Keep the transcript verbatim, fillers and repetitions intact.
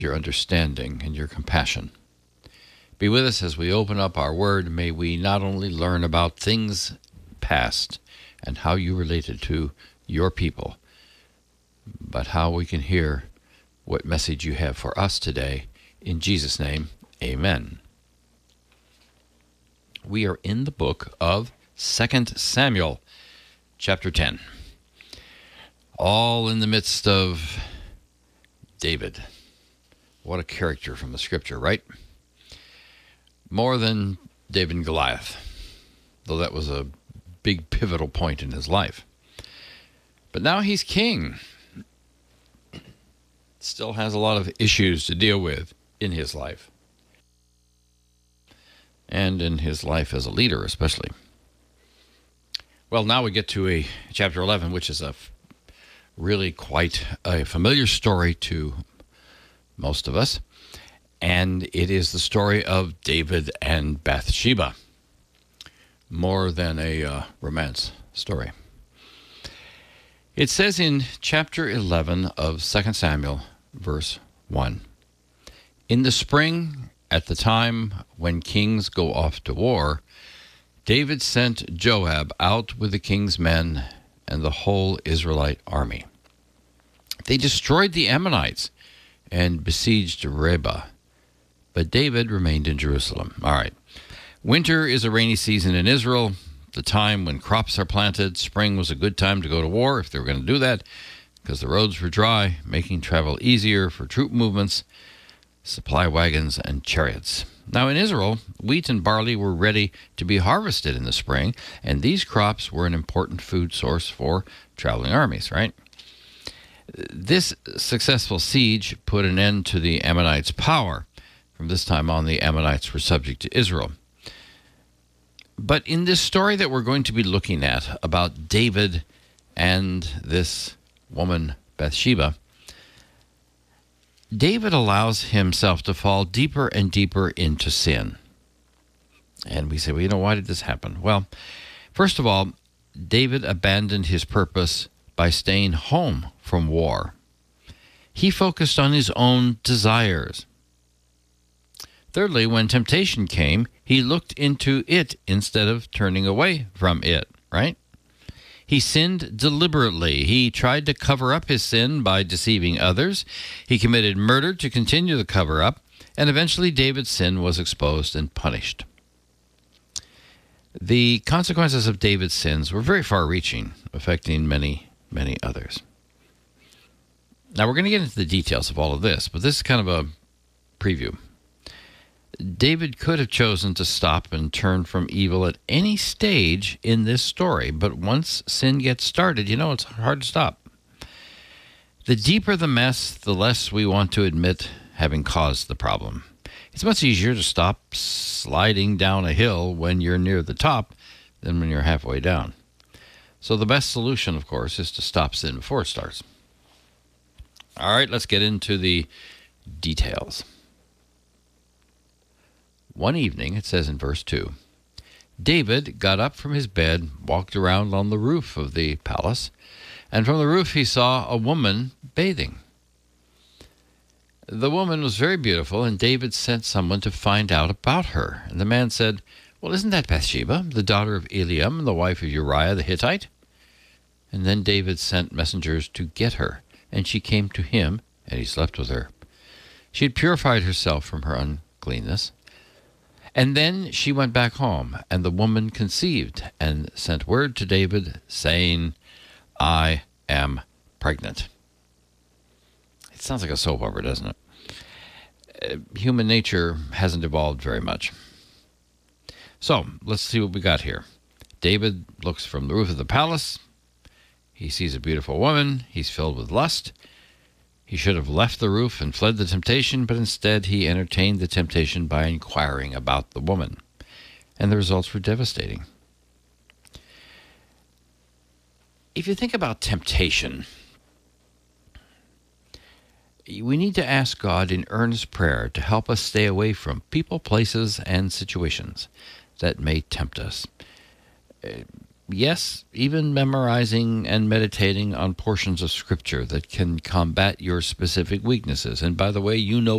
your understanding and your compassion. Be with us as we open up our word. May we not only learn about things past and how you related to your people, but how we can hear what message you have for us today. In Jesus' name, amen. We are in the book of Second Samuel, chapter ten. All in the midst of David. What a character from the scripture, right? More than David and Goliath, though that was a big pivotal point in his life. But now he's king. Still has a lot of issues to deal with in his life. And in his life as a leader, especially. Well, now we get to a chapter eleven, which is a really quite a familiar story to most of us. And it is the story of David and Bathsheba. More than a uh, romance story. It says in chapter eleven of Second Samuel, verse one, "In the spring, at the time when kings go off to war, David sent Joab out with the king's men and the whole Israelite army. They destroyed the Ammonites and besieged Rabbah, but David remained in Jerusalem." All right. Winter is a rainy season in Israel, the time when crops are planted. Spring was a good time to go to war, if they were going to do that, because the roads were dry, making travel easier for troop movements, supply wagons, and chariots. Now in Israel, wheat and barley were ready to be harvested in the spring, and these crops were an important food source for traveling armies, right? This successful siege put an end to the Ammonites' power. From this time on, the Ammonites were subject to Israel. But in this story that we're going to be looking at about David and this woman, Bathsheba, David allows himself to fall deeper and deeper into sin. And we say, well, you know, why did this happen? Well, first of all, David abandoned his purpose by staying home from war. He focused on his own desires. Thirdly, when temptation came, he looked into it instead of turning away from it, right? He sinned deliberately. He tried to cover up his sin by deceiving others. He committed murder to continue the cover-up, and eventually David's sin was exposed and punished. The consequences of David's sins were very far-reaching, affecting many, many others. Now, we're going to get into the details of all of this, but this is kind of a preview. David could have chosen to stop and turn from evil at any stage in this story, but once sin gets started, you know, it's hard to stop. The deeper the mess, the less we want to admit having caused the problem. It's much easier to stop sliding down a hill when you're near the top than when you're halfway down. So the best solution, of course, is to stop sin before it starts. All right, let's get into the details. One evening, it says in verse two, David got up from his bed, walked around on the roof of the palace, and from the roof he saw a woman bathing. The woman was very beautiful, and David sent someone to find out about her. And the man said, "Well, isn't that Bathsheba, the daughter of Eliam, the wife of Uriah the Hittite?" And then David sent messengers to get her, and she came to him, and he slept with her. She had purified herself from her uncleanness. And then she went back home, and the woman conceived and sent word to David, saying, "I am pregnant." It sounds like a soap opera, doesn't it? Uh, human nature hasn't evolved very much. So, let's see what we got here. David looks from the roof of the palace. He sees a beautiful woman. He's filled with lust. He should have left the roof and fled the temptation, but instead he entertained the temptation by inquiring about the woman. And the results were devastating. If you think about temptation, we need to ask God in earnest prayer to help us stay away from people, places, and situations that may tempt us. yes, even memorizing and meditating on portions of Scripture that can combat your specific weaknesses. And by the way, you know